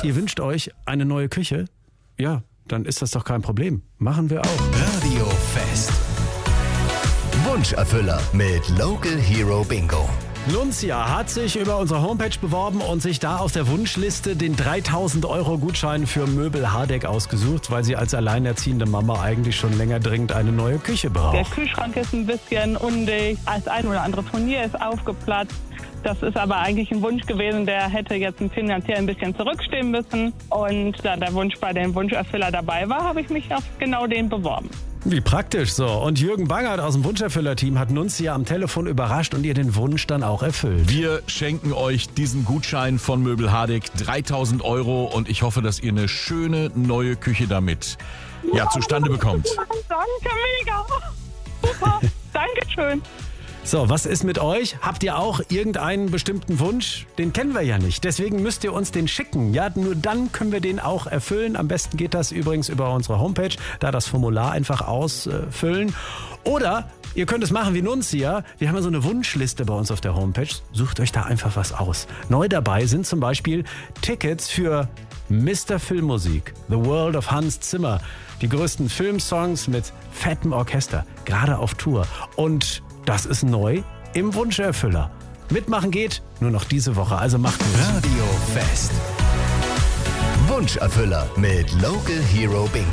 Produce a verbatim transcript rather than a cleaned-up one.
Ihr wünscht euch eine neue Küche? Ja, dann ist das doch kein Problem. Machen wir auch. Radio Fest. Wunscherfüller mit Local Hero Bingo. Nunzia hat sich über unsere Homepage beworben und sich da auf der Wunschliste den dreitausend Euro Gutschein für Möbel Hardegg ausgesucht, weil sie als alleinerziehende Mama eigentlich schon länger dringend eine neue Küche braucht. Der Kühlschrank ist ein bisschen undicht, das ein oder andere Furnier ist aufgeplatzt. Das ist aber eigentlich ein Wunsch gewesen, der hätte jetzt finanziell ein bisschen zurückstehen müssen. Und da der Wunsch bei dem Wunscherfüller dabei war, habe ich mich auf genau den beworben. Wie praktisch so. Und Jürgen Bangert aus dem Wunscherfüller-Team hat Nunzia am Telefon überrascht und ihr den Wunsch dann auch erfüllt. Wir schenken euch diesen Gutschein von Möbel Hardegg, dreitausend Euro, und ich hoffe, dass ihr eine schöne neue Küche damit ja, zustande bekommt. Danke, mega. Super, Dankeschön. So, was ist mit euch? Habt ihr auch irgendeinen bestimmten Wunsch? Den kennen wir ja nicht. Deswegen müsst ihr uns den schicken. Ja, nur dann können wir den auch erfüllen. Am besten geht das übrigens über unsere Homepage. Da das Formular einfach ausfüllen. Oder ihr könnt es machen wie Nunzia. Wir haben ja so eine Wunschliste bei uns auf der Homepage. Sucht euch da einfach was aus. Neu dabei sind zum Beispiel Tickets für Mister Filmmusik, The World of Hans Zimmer. Die größten Filmsongs mit fettem Orchester. Gerade auf Tour. Und das ist neu im Wunscherfüller. Mitmachen geht nur noch diese Woche, also macht mit. Radio Fest. Wunscherfüller mit Local Hero Bingo.